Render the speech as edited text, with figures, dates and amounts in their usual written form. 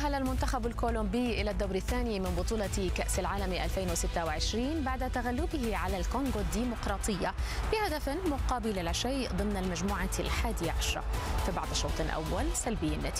تأهل المنتخب الكولومبي إلى الدور الثاني من بطولة كأس العالم 2026 بعد تغلبه على الكونغو الديمقراطية بهدف مقابل لا شيء ضمن المجموعة 11. فبعد شوط أول سلبي النتيجة